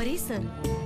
परिसर.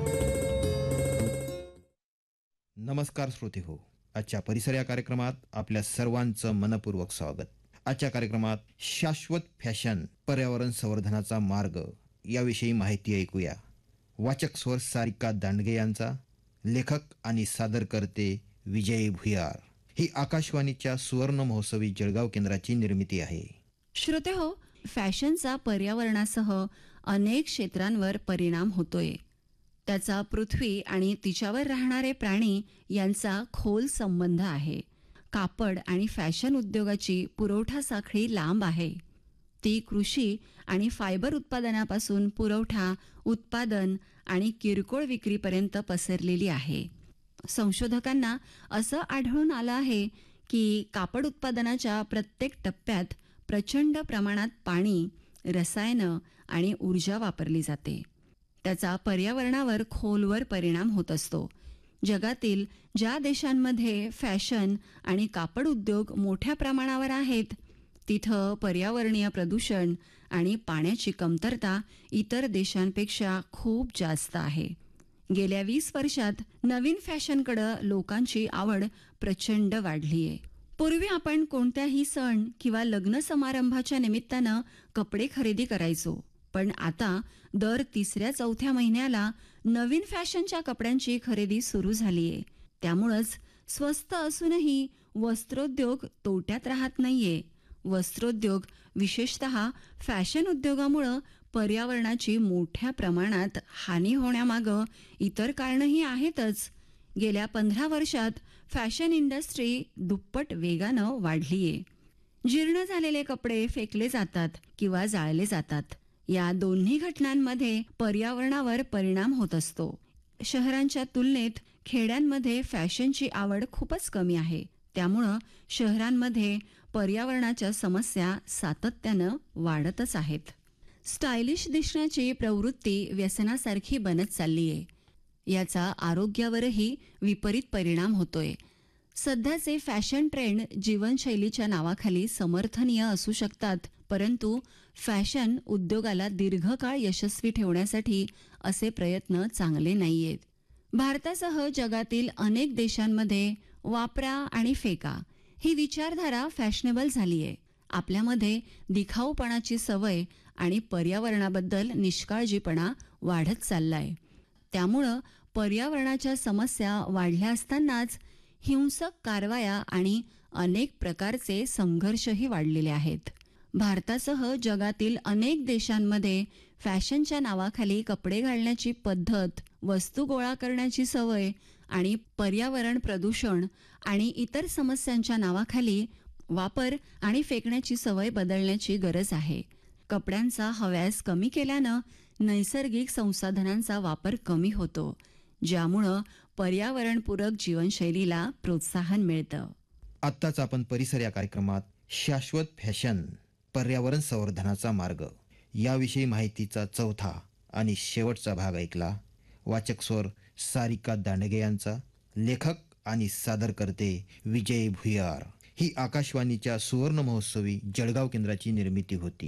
नमस्कार श्रोते हो, आजच्या परिसर या कार्यक्रमात आपल्या सर्वांचं मनपूर्वक स्वागत. आजच्या कार्यक्रमात शाश्वत फॅशन, पर्यावरण संवर्धनाचा मार्ग याविषयी माहिती ऐकूया. वाचक स्वर सारिका दांडगे यांचा, लेखक आणि सादरकर्ते विजय भुयार. ही आकाशवाणीच्या सुवर्ण महोत्सवी जळगाव केंद्राची निर्मिती आहे. श्रोते हो, फॅशनचा पर्यावरणासह अनेक क्षेत्रांवर परिणाम होतोय. त्याचा पृथ्वी आणि तिच्यावर राहणारे प्राणी यांचा खोल संबंध आहे. कापड आणि फॅशन उद्योगाची पुरवठा साखळी लांब आहे. ती कृषी आणि फायबर उत्पादनापासून पुरवठा, उत्पादन आणि किरकोळ विक्रीपर्यंत पसरलेली आहे. संशोधकांना असं आढळून आलं आहे की कापड उत्पादनाच्या प्रत्येक टप्प्यात प्रचंड प्रमाणात पाणी, रसायनं आणि ऊर्जा वापरली जाते. त्याचा पर्यावरणावर खोलवर परिणाम होत असतो. जगातील ज्या देशांमध्ये फॅशन आणि कापड उद्योग मोठ्या प्रमाणावर आहेत, तिथं पर्यावरणीय प्रदूषण आणि पाण्याची कमतरता इतर देशांपेक्षा खूप जास्त आहे. गेल्या 20 वर्षात नवीन फॅशनकडे लोकांची आवड प्रचंड वाढली आहे. पूर्वी आपण कोणत्याही सण किंवा लग्न समारंभाच्या निमित्तानं कपडे खरेदी करायचो, पण आता दर 3-4 महिन्याला नवीन फॅशनच्या कपड्यांची खरेदी सुरू झालीये. त्यामुळंच स्वस्त असूनही वस्त्रोद्योग तोट्यात राहत नाहीये. वस्त्रोद्योग, विशेषतः फॅशन उद्योगामुळं पर्यावरणाची मोठ्या प्रमाणात हानी होण्यामागं इतर कारणंही आहेतच. गेल्या 15 वर्षात फॅशन इंडस्ट्री दुप्पट वेगानं वाढलीये. जीर्ण झालेले कपडे फेकले जातात किंवा जाळले जातात. या दोन्ही घटनांमध्ये पर्यावरणावर परिणाम होत असतो. शहरांच्या तुलनेत खेड्यांमध्ये फॅशनची आवड खूपच कमी आहे. त्यामुळं शहरांमध्ये पर्यावरणाच्या समस्या सातत्यानं वाढतच आहेत. स्टायलिश दिसण्याची प्रवृत्ती व्यसनासारखी बनत चाललीये. याचा आरोग्यावरही विपरीत परिणाम होतोय. सध्याचे फॅशन ट्रेंड जीवनशैलीच्या नावाखाली समर्थनीय असू शकतात, परंतु फॅशन उद्योगाला दीर्घकाळ यशस्वी ठेवण्यासाठी असे प्रयत्न चांगले नाहीयेत. भारतासह जगातील अनेक देशांमध्ये वापरा आणि फेका ही विचारधारा फॅशनेबल झालीये. आपल्यामध्ये दिखाऊपणाची सवय आणि पर्यावरणाबद्दल निष्काळजीपणा वाढत चाललाय. त्यामुळं पर्यावरणाच्या समस्या वाढल्या असतानाच हिंसक कारवाया आणि अनेक प्रकारचे संघर्षही वाढलेले आहेत. भारतासह जगातील अनेक देशांमध्ये फॅशनच्या नावाखाली कपडे घालण्याची पद्धत, वस्तू गोळा करण्याची सवय आणि पर्यावरण प्रदूषण आणि इतर समस्यांच्या नावाखाली वापर आणि फेकण्याची सवय बदलण्याची गरज आहे. कपड्यांचा हव्यास कमी केल्यानं नैसर्गिक संसाधनांचा वापर कमी होतो, ज्यामुळं पर्यावरणपूरक जीवनशैलीला प्रोत्साहन मिळतं. आत्ताच आपण परिसर या कार्यक्रमात शाश्वत फॅशन, पर्यावरण संवर्धनाचा मार्ग याविषयी माहितीचा चौथा आणि शेवटचा भाग ऐकला. वाचक स्वर सारिका दांडगे यांचा, लेखक आणि सादरकर्ते विजय भुयार. ही आकाशवाणीच्या सुवर्ण महोत्सवी जळगाव केंद्राची निर्मिती होती.